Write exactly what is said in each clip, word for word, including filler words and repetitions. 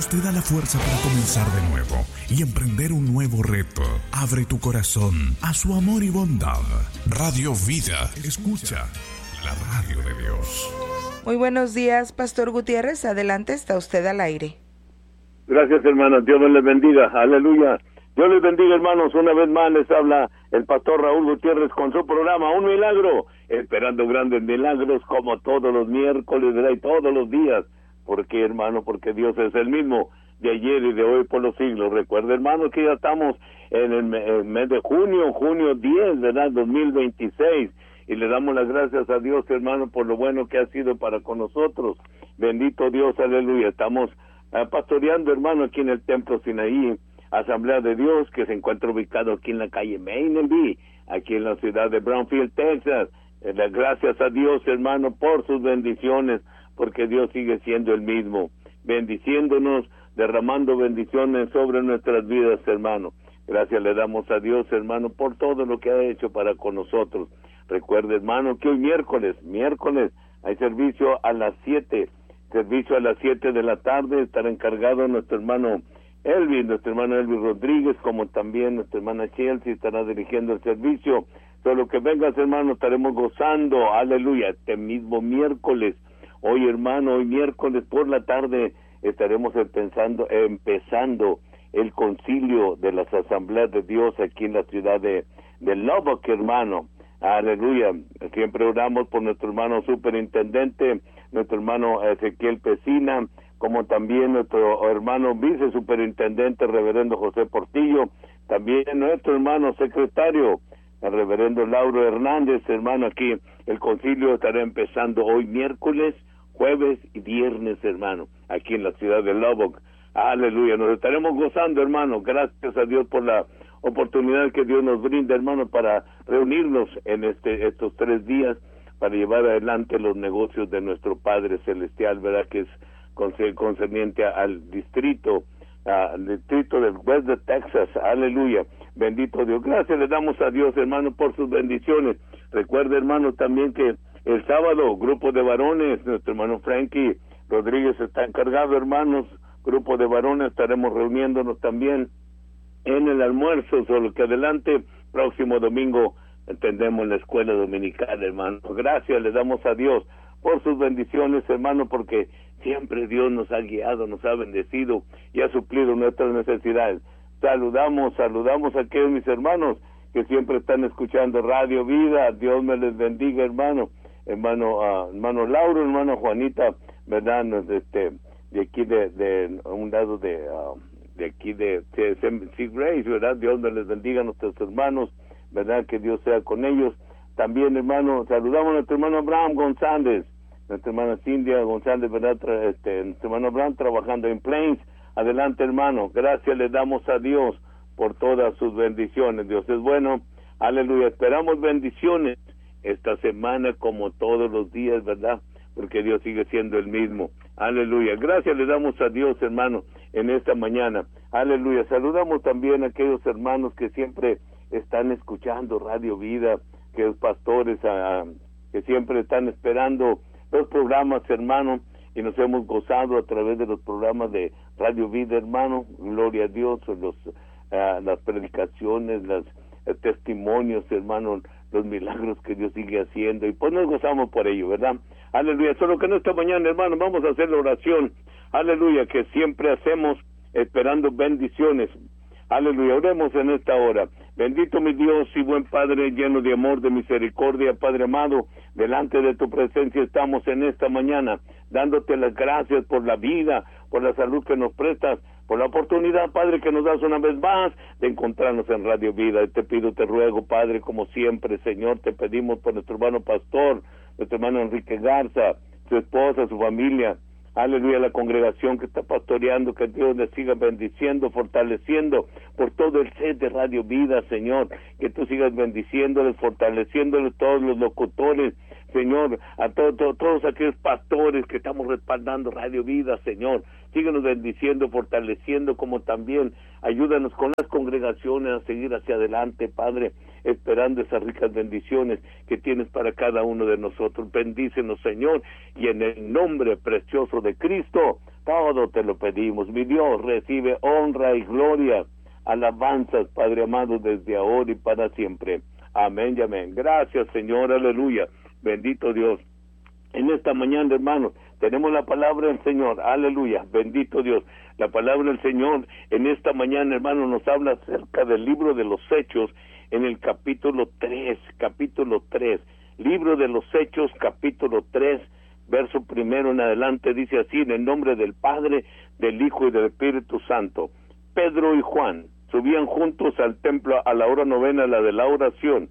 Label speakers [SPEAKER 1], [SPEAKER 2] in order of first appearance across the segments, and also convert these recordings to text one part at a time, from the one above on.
[SPEAKER 1] Dios te da la fuerza para comenzar de nuevo y emprender un nuevo reto. Abre tu corazón a su amor y bondad. Radio Vida. Escucha la radio de Dios.
[SPEAKER 2] Muy buenos días, Pastor Gutiérrez. Adelante, está usted al aire.
[SPEAKER 3] Gracias, hermanos. Dios les bendiga. Aleluya. Dios les bendiga, hermanos. Una vez más les habla el pastor Raúl Gutiérrez con su programa Un Milagro, esperando grandes milagros como todos los miércoles, ¿verdad? Y todos los días. ¿Por qué, hermano? Porque Dios es el mismo de ayer y de hoy por los siglos. Recuerda, hermano, que ya estamos en el mes de junio, junio diez, ¿verdad? dos mil veintiséis. Y le damos las gracias a Dios, hermano, por lo bueno que ha sido para con nosotros. Bendito Dios, aleluya. Estamos uh, pastoreando, hermano, aquí en el Templo Sinaí, Asamblea de Dios, que se encuentra ubicado aquí en la calle Mainenby, aquí en la ciudad de Brownfield, Texas. Eh, gracias a Dios, hermano, por sus bendiciones, porque Dios sigue siendo el mismo, bendiciéndonos, derramando bendiciones sobre nuestras vidas, hermano. Gracias le damos a Dios, hermano, por todo lo que ha hecho para con nosotros. Recuerde, hermano, que hoy miércoles, miércoles, hay servicio a las siete, servicio a las siete de la tarde, estará encargado nuestro hermano Elvis, nuestro hermano Elvis Rodríguez, como también nuestra hermana Chelsea estará dirigiendo el servicio. Solo que vengas, hermano, estaremos gozando, aleluya, este mismo miércoles. Hoy, hermano, hoy miércoles por la tarde estaremos empezando, empezando el concilio de las asambleas de Dios aquí en la ciudad de, de Lubbock, hermano. Aleluya. Siempre oramos por nuestro hermano superintendente, nuestro hermano Ezequiel Pesina, como también nuestro hermano vicesuperintendente, reverendo José Portillo, también nuestro hermano secretario, el reverendo Lauro Hernández, hermano. Aquí el concilio estará empezando hoy miércoles, jueves y viernes, hermano, aquí en la ciudad de Lubbock. Aleluya, nos estaremos gozando, hermano. Gracias a Dios por la oportunidad que Dios nos brinda, hermano, para reunirnos en este estos tres días para llevar adelante los negocios de nuestro Padre Celestial, ¿verdad? Que es concerniente al distrito, al distrito del West de Texas. Aleluya, bendito Dios. Gracias le damos a Dios, hermano, por sus bendiciones. Recuerde, hermano, también que el sábado, grupo de varones, nuestro hermano Frankie Rodríguez está encargado, hermanos, grupo de varones, estaremos reuniéndonos también en el almuerzo, solo que adelante, próximo domingo, entendemos la escuela dominical, hermano. Gracias le damos a Dios por sus bendiciones, hermano, porque siempre Dios nos ha guiado, nos ha bendecido y ha suplido nuestras necesidades. Saludamos, saludamos a aquellos mis hermanos que siempre están escuchando Radio Vida. Dios me les bendiga, hermano. Hermano, uh, hermano Lauro, hermano Juanita, ¿verdad? Este, de aquí de, de un lado de, uh, de aquí de Sea Grace, ¿verdad? Dios me les bendiga a nuestros hermanos, ¿verdad? Que Dios sea con ellos. También, hermano, saludamos a nuestro hermano Abraham González, nuestra hermana Cindy González, ¿verdad? Tra- este, nuestro hermano Abraham trabajando en Plains. Adelante, hermano. Gracias le damos a Dios por todas sus bendiciones. Dios es bueno. Aleluya. Esperamos bendiciones esta semana como todos los días, ¿verdad? Porque Dios sigue siendo el mismo. Aleluya. Gracias le damos a Dios, hermano, en esta mañana. Aleluya. Saludamos también a aquellos hermanos que siempre están escuchando Radio Vida, que los pastores a, a, que siempre están esperando los programas, hermano, y nos hemos gozado a través de los programas de Radio Vida, hermano. Gloria a Dios, los uh, las predicaciones, los uh, testimonios, hermano, los milagros que Dios sigue haciendo, y pues nos gozamos por ello, ¿verdad? Aleluya. Solo que en esta mañana, hermano, vamos a hacer la oración, aleluya, que siempre hacemos esperando bendiciones. Aleluya. Oremos en esta hora. Bendito mi Dios y buen Padre, lleno de amor, de misericordia, Padre amado, delante de tu presencia estamos en esta mañana, dándote las gracias por la vida, por la salud que nos prestas, por la oportunidad, Padre, que nos das una vez más de encontrarnos en Radio Vida. Te pido, te ruego, Padre, como siempre, Señor, te pedimos por nuestro hermano pastor, nuestro hermano Enrique Garza, su esposa, su familia, aleluya, la congregación que está pastoreando, que Dios les siga bendiciendo, fortaleciendo por todo el set de Radio Vida, Señor, que tú sigas bendiciéndoles, fortaleciéndoles todos los locutores, Señor, a todos, todos, todos aquellos pastores que estamos respaldando Radio Vida, Señor, síguenos bendiciendo, fortaleciendo, como también ayúdanos con las congregaciones a seguir hacia adelante, Padre, esperando esas ricas bendiciones que tienes para cada uno de nosotros. Bendícenos, Señor, y en el nombre precioso de Cristo Todo te lo pedimos. Mi Dios, recibe honra y gloria, alabanzas, Padre amado, desde ahora y para siempre. Amén y amén. Gracias, Señor, aleluya. Bendito Dios. En esta mañana, hermanos, tenemos la palabra del Señor, aleluya, bendito Dios. La palabra del Señor en esta mañana, hermanos, nos habla acerca del libro de los Hechos, en el capítulo tres, capítulo tres. Libro de los Hechos, capítulo tres, verso primero en adelante, dice así: en el nombre del Padre, del Hijo y del Espíritu Santo. Pedro y Juan subían juntos al templo a la hora novena, la de la oración,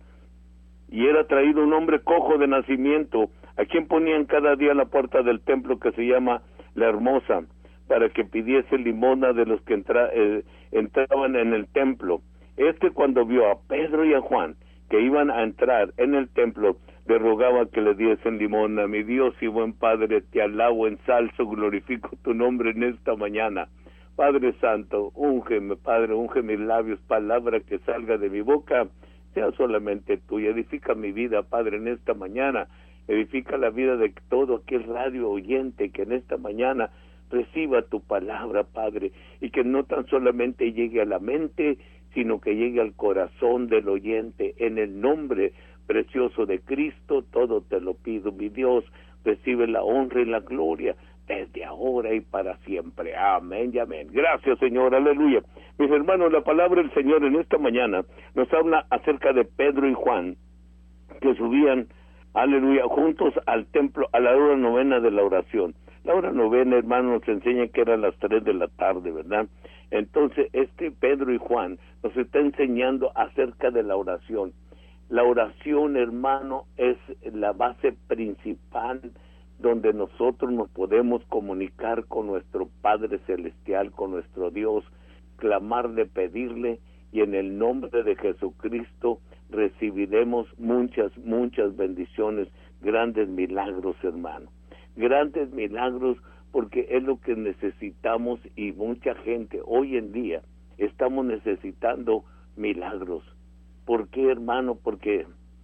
[SPEAKER 3] y era traído un hombre cojo de nacimiento, a quien ponían cada día a la puerta del templo, que se llama La Hermosa, para que pidiese limosna de los que entra, eh, entraban en el templo. Este, cuando vio a Pedro y a Juan que iban a entrar en el templo, le rogaba que le diesen limosna. Mi Dios y buen Padre, te alabo, ensalzo, glorifico tu nombre en esta mañana. Padre Santo, úngeme, Padre, unge mis labios, palabra que salga de mi boca sea solamente tuya. Edifica mi vida, Padre, en esta mañana. Edifica la vida de todo aquel radio oyente que en esta mañana reciba tu palabra, Padre, y que no tan solamente llegue a la mente, sino que llegue al corazón del oyente. En el nombre precioso de Cristo, todo te lo pido, mi Dios. Recibe la honra y la gloria desde ahora y para siempre. Amén y amén. Gracias, Señor, aleluya. Mis hermanos, la palabra del Señor en esta mañana nos habla acerca de Pedro y Juan, que subían, aleluya, juntos al templo a la hora novena de la oración. La hora novena, hermano, nos enseña que eran las tres de la tarde, ¿verdad? Entonces, este Pedro y Juan nos está enseñando acerca de la oración. La oración, hermano, es la base principal donde nosotros nos podemos comunicar con nuestro Padre Celestial, con nuestro Dios, clamarle, pedirle, y en el nombre de Jesucristo recibiremos muchas, muchas bendiciones, grandes milagros, hermano. Grandes milagros, porque es lo que necesitamos, y mucha gente hoy en día estamos necesitando milagros. ¿Por qué, hermano? Porque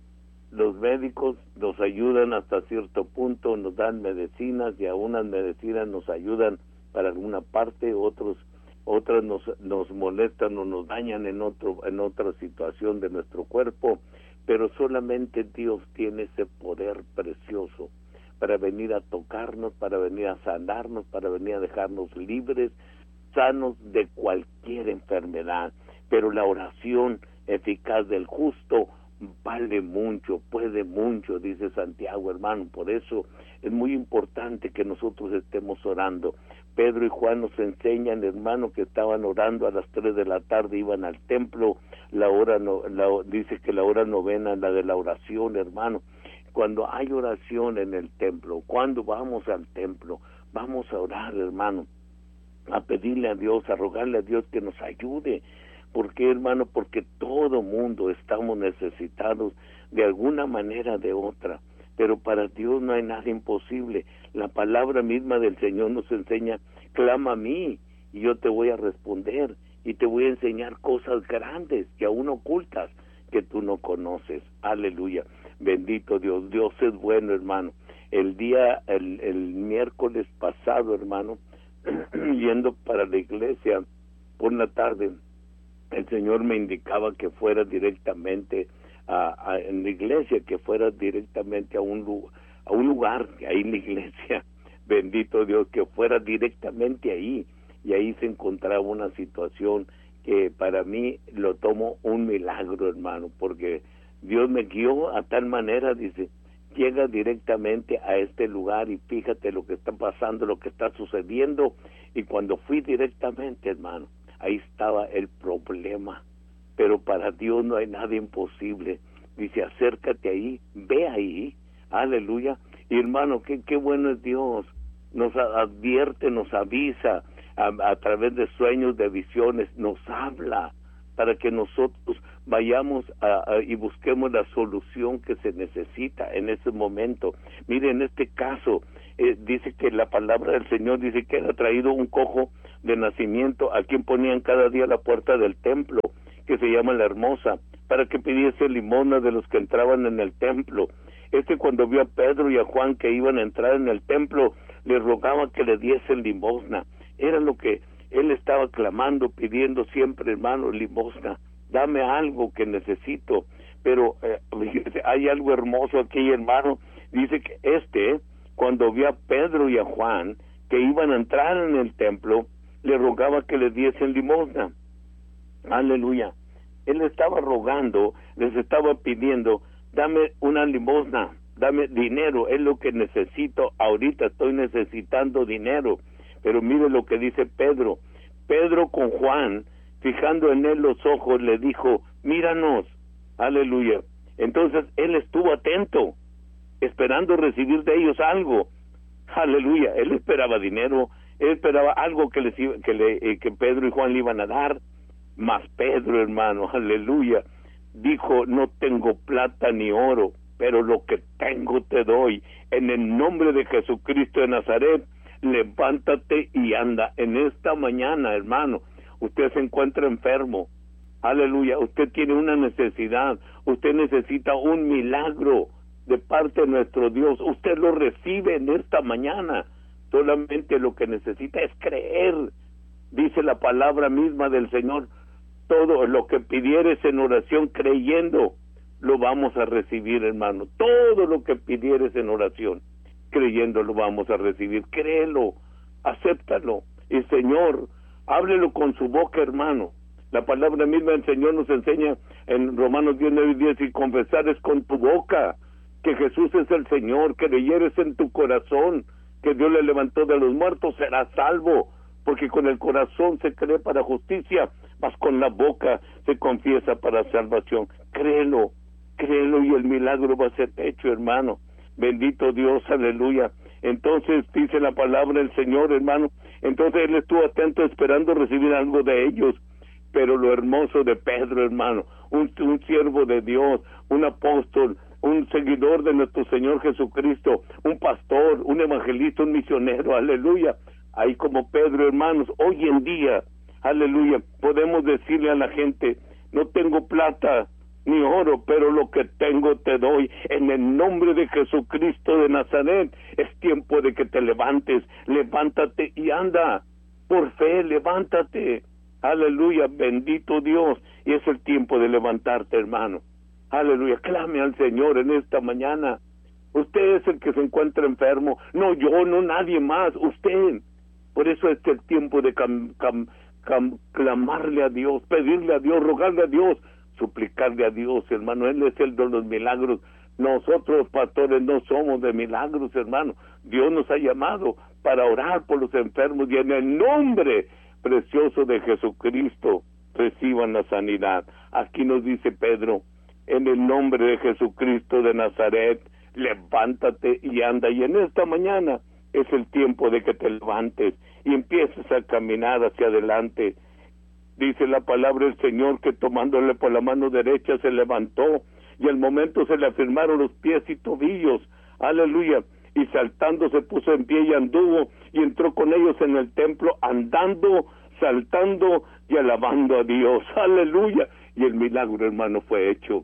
[SPEAKER 3] los médicos nos ayudan hasta cierto punto, nos dan medicinas, y algunas medicinas nos ayudan para alguna parte, otros otras nos nos molestan o nos dañan en otro en otra situación de nuestro cuerpo, pero solamente Dios tiene ese poder precioso para venir a tocarnos, para venir a sanarnos, para venir a dejarnos libres, sanos de cualquier enfermedad. Pero la oración eficaz del justo vale mucho, puede mucho, dice Santiago, hermano. Por eso es muy importante que nosotros estemos orando. Pedro y Juan nos enseñan, hermano, que estaban orando a las tres de la tarde, iban al templo. La hora no, la, dice que la hora novena, la de la oración, hermano. Cuando hay oración en el templo, cuando vamos al templo, vamos a orar, hermano, a pedirle a Dios, a rogarle a Dios que nos ayude. ¿Por qué, hermano? Porque todo mundo estamos necesitados de alguna manera o de otra, pero para Dios no hay nada imposible. La palabra misma del Señor nos enseña: clama a mí y yo te voy a responder, y te voy a enseñar cosas grandes que aún ocultas, que tú no conoces. Aleluya. Bendito Dios. Dios es bueno, hermano. El día, el, el miércoles pasado, hermano, yendo para la iglesia por la tarde, el Señor me indicaba que fuera directamente a, a en la iglesia, que fuera directamente a un a un lugar ahí en la iglesia. Bendito Dios, que fuera directamente ahí, y ahí se encontraba una situación que para mí lo tomo un milagro, hermano, porque Dios me guió a tal manera, dice: llega directamente a este lugar y fíjate lo que está pasando, lo que está sucediendo. Y cuando fui directamente, hermano, ahí estaba el problema, pero para Dios no hay nada imposible. Dice: acércate ahí, ve ahí, aleluya. Y hermano, qué, qué bueno es Dios, nos advierte, nos avisa a, a través de sueños, de visiones, nos habla para que nosotros vayamos a, a, y busquemos la solución que se necesita en ese momento. Mire, en este caso, eh, dice que la palabra del Señor dice que era traído un cojo de nacimiento, a quien ponían cada día a la puerta del templo, que se llama La Hermosa, para que pidiese limosna de los que entraban en el templo. Este, cuando vio a Pedro y a Juan que iban a entrar en el templo, le rogaba que le diesen limosna. Era lo que él estaba clamando, pidiendo siempre, hermano, limosna. Dame algo que necesito. Pero eh, hay algo hermoso aquí, hermano. Dice que este, cuando vio a Pedro y a Juan que iban a entrar en el templo, le rogaba que le diesen limosna. Aleluya. Él estaba rogando, les estaba pidiendo, dame una limosna, dame dinero, es lo que necesito ahorita, estoy necesitando dinero. Pero mire lo que dice Pedro. Pedro con Juan, fijando en él los ojos, le dijo, míranos. Aleluya. Entonces él estuvo atento, esperando recibir de ellos algo. Aleluya. Él esperaba dinero, él esperaba algo que, les, que, le, eh, que Pedro y Juan le iban a dar. Mas Pedro, hermano, aleluya, dijo, no tengo plata ni oro, pero lo que tengo te doy. En el nombre de Jesucristo de Nazaret, levántate y anda. En esta mañana, hermano, usted se encuentra enfermo. Aleluya, usted tiene una necesidad, usted necesita un milagro de parte de nuestro Dios. Usted lo recibe en esta mañana. Solamente lo que necesita es creer. Dice la palabra misma del Señor, todo lo que pidieres en oración creyendo, lo vamos a recibir, hermano. Todo lo que pidieres en oración creyendo, lo vamos a recibir. Créelo, acéptalo. Y Señor, háblelo con su boca, hermano. La palabra misma del Señor nos enseña en Romanos diez, nueve y diez, y confesares con tu boca que Jesús es el Señor, que creyeres en tu corazón que Dios le levantó de los muertos, serás salvo. Porque con el corazón se cree para justicia, mas con la boca se confiesa para salvación. Créelo, créelo y el milagro va a ser hecho, hermano. Bendito Dios, aleluya. Entonces dice la palabra del Señor, hermano. Entonces él estuvo atento esperando recibir algo de ellos. Pero lo hermoso de Pedro, hermano, un, un siervo de Dios, un apóstol, un seguidor de nuestro Señor Jesucristo, un pastor, un evangelista, un misionero, aleluya. Ahí como Pedro, hermanos, hoy en día, aleluya, podemos decirle a la gente, no tengo plata ni oro, pero lo que tengo te doy. En el nombre de Jesucristo de Nazaret, es tiempo de que te levantes, levántate y anda, por fe, levántate. Aleluya, bendito Dios, y es el tiempo de levantarte, hermano. Aleluya, clame al Señor en esta mañana. Usted es el que se encuentra enfermo, no yo, no nadie más, usted. Por eso es el tiempo de cam, cam, cam, clamarle a Dios, pedirle a Dios, rogarle a Dios, suplicarle a Dios, hermano. Él es el de los milagros. Nosotros, pastores, no somos de milagros, hermano. Dios nos ha llamado para orar por los enfermos y en el nombre precioso de Jesucristo reciban la sanidad. Aquí nos dice Pedro, en el nombre de Jesucristo de Nazaret, levántate y anda. Y en esta mañana es el tiempo de que te levantes y empieces a caminar hacia adelante. Dice la palabra del Señor que tomándole por la mano derecha se levantó y al momento se le afirmaron los pies y tobillos. Aleluya. Y saltando se puso en pie y anduvo y entró con ellos en el templo andando, saltando y alabando a Dios. Aleluya. Y el milagro, hermano, fue hecho.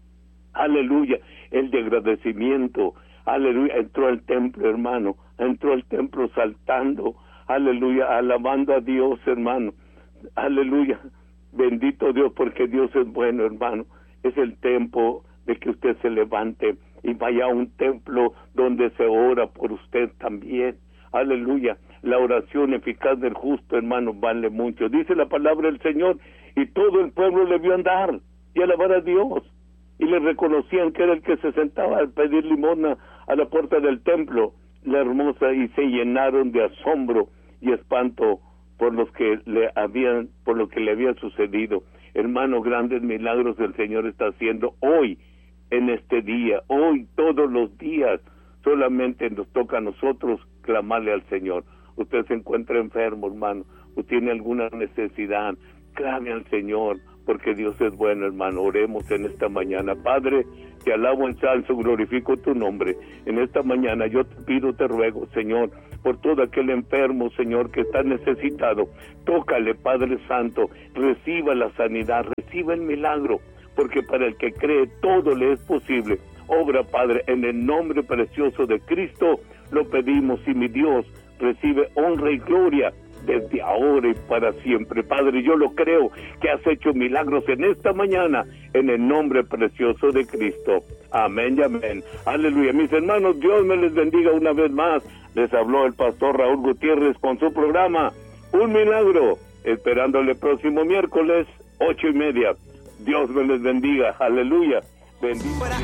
[SPEAKER 3] Aleluya. El de agradecimiento. Aleluya. Entró al templo, hermano. Entró al templo saltando. Aleluya. Alabando a Dios, hermano. Aleluya. Bendito Dios, porque Dios es bueno, hermano. Es el tiempo de que usted se levante y vaya a un templo donde se ora por usted también. Aleluya. La oración eficaz del justo, hermano, vale mucho. Dice la palabra del Señor, y todo el pueblo le vio andar y alabar a Dios. Y le reconocían que era el que se sentaba a pedir limosna a la puerta del templo, la hermosa, y se llenaron de asombro y espanto por los que le habían, por lo que le había sucedido. Hermano, grandes milagros el Señor está haciendo hoy, en este día, hoy, todos los días. Solamente nos toca a nosotros clamarle al Señor. Usted se encuentra enfermo, hermano, o tiene alguna necesidad, clame al Señor, porque Dios es bueno, hermano. Oremos en esta mañana. Padre, te alabo, ensalzo, glorifico tu nombre. En esta mañana yo te pido, te ruego, Señor, por todo aquel enfermo, Señor, que está necesitado. Tócale, Padre Santo, reciba la sanidad, reciba el milagro, porque para el que cree todo le es posible. Obra, Padre, en el nombre precioso de Cristo, lo pedimos y mi Dios recibe honra y gloria desde ahora y para siempre. Padre, yo lo creo que has hecho milagros en esta mañana, en el nombre precioso de Cristo. Amén y amén. Aleluya. Mis hermanos, Dios me les bendiga una vez más. Les habló el pastor Raúl Gutiérrez con su programa Un Milagro, esperándole el próximo miércoles, ocho y media. Dios me les bendiga. Aleluya. Bendiga.